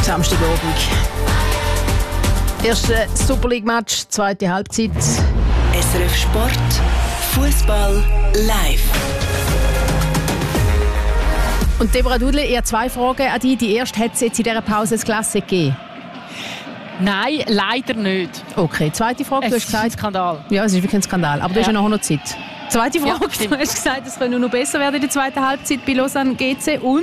Samstagabend. Erste Super League-Match, zweite Halbzeit. SRF Sport, Fußball live. Und Deborah Dudle, eher zwei Fragen an dich. Die erste, hat es jetzt in dieser Pause ein Klasse gegeben? Nein, leider nicht. Okay, zweite Frage, du hast gesagt... Es ist ein Skandal. Ja, es ist wirklich ein Skandal, aber du hast ja noch Zeit. Zweite Frage, Ja, du hast gesagt, es könnte noch besser werden in der zweiten Halbzeit bei Lausanne GC und?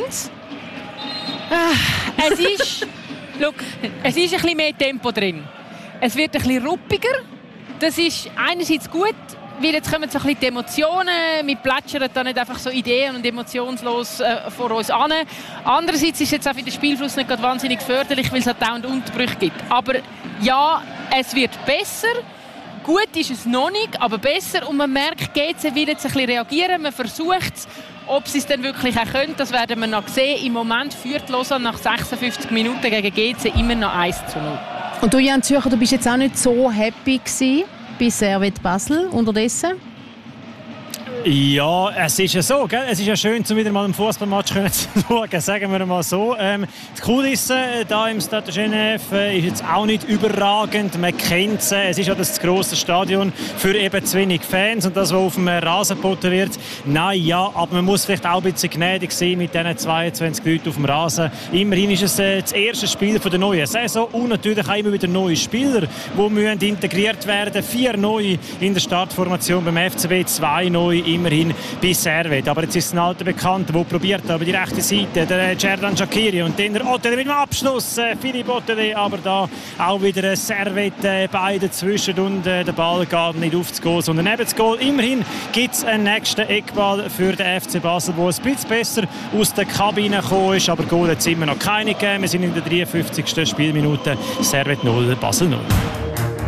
Es ist ein bisschen mehr Tempo drin. Es wird ein bisschen ruppiger. Das ist einerseits gut, weil jetzt kommen so ein bisschen die Emotionen. Wir plätschern da nicht einfach so ideen- und emotionslos vor uns an. Andererseits ist jetzt auch für den Spielfluss nicht gerade wahnsinnig förderlich, weil es halt dauernd Unterbrüche gibt. Aber ja, es wird besser. Gut ist es noch nicht, aber besser. Und man merkt, GC will jetzt ein bisschen reagieren. Man versucht es. Ob sie es dann wirklich auch können, das werden wir noch sehen. Im Moment führt Lausanne nach 56 Minuten gegen GC immer noch 1:0. Und du, Jan Zürcher, du bist jetzt auch nicht so happy gewesen bei Servette Basel unterdessen? Ja, es ist ja so, gell? Es ist ja schön, wieder mal einen Fußballmatch zu schauen, sagen wir mal so. Die Kulisse hier im Stade Genève ist jetzt auch nicht überragend, man kennt sie. Es ist ja das grosse Stadion für eben zu wenig Fans und das, was auf dem Rasen geboten wird. Nein, ja, aber man muss vielleicht auch ein bisschen gnädig sein mit diesen 22 Leuten auf dem Rasen. Immerhin ist es das erste Spiel der neuen Saison und natürlich auch immer wieder neue Spieler, die integriert werden müssen. 4 neu in der Startformation beim FCB, 2 neu immerhin bei Servette. Aber jetzt ist es ein alter Bekannter, der probiert aber die rechte Seite, der Cerdan Shaqiri und dann der Ottede mit dem Abschluss, Philippe Ottede, aber da auch wieder ein Servette, beide zwischen und der Ball geht nicht auf das Goal, sondern neben das Goal. Immerhin gibt es einen nächsten Eckball für den FC Basel, der ein bisschen besser aus der Kabine gekommen ist, aber Goal hat es immer noch keine gegeben. Wir sind in der 53. Spielminute, Servette 0, Basel 0.